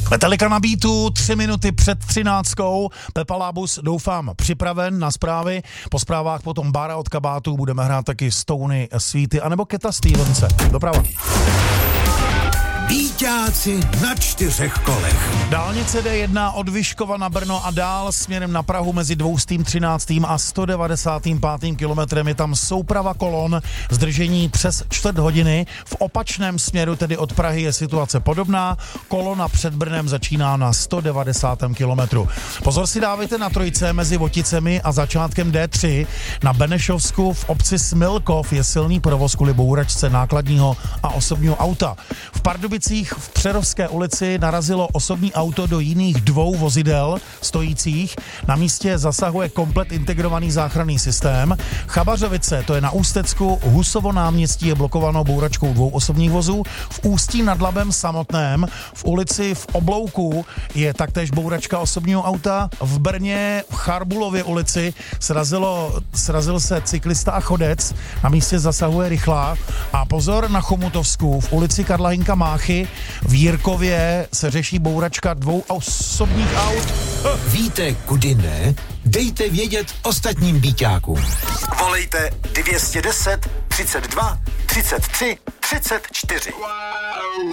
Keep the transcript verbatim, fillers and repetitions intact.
Metallica na beatu, tři minuty před třináctkou. Pepa Lábus, doufám, připraven na zprávy. Po zprávách potom Bára od kabátu, budeme hrát taky Stony, Sweety, anebo Keta Stevense. Doprava. Býťáci na čtyřech kolech. Dálnice D jedna od Vyškova na Brno a dál směrem na Prahu mezi dvěstě třináctým a sto devadesátým pátým kilometrem je tam souprava kolon, zdržení přes čtvrt hodiny. V opačném směru, tedy od Prahy, je situace podobná. Kolona před Brnem začíná na sto devadesátém kilometru. Pozor si dávejte na trojce mezi Voticemi a začátkem D tři. Na Benešovsku v obci Smilkov je silný provoz kvůli bouračce nákladního a osobního auta. V Pardubicích v Přerovské ulici narazilo osobní auto do jiných dvou vozidel stojících. Na místě zasahuje komplet integrovaný záchranný systém. Chabařovice, to je na Ústecku, Husovo náměstí je blokováno bouračkou dvou osobních vozů. V Ústí nad Labem samotném, v ulici v Oblouku je taktéž bouračka osobního auta. V Brně v Charbulově ulici srazilo, srazil se cyklista a chodec. Na místě zasahuje rychlá. A pozor na Chomutovsku, v ulici Karla Hynka Máchy v Jirkově se řeší bouračka dvou osobních aut. Víte, kudy ne? Dejte vědět ostatním býťákům. Volejte dvě stě deset, třicet dva, třicet tři, třicet čtyři.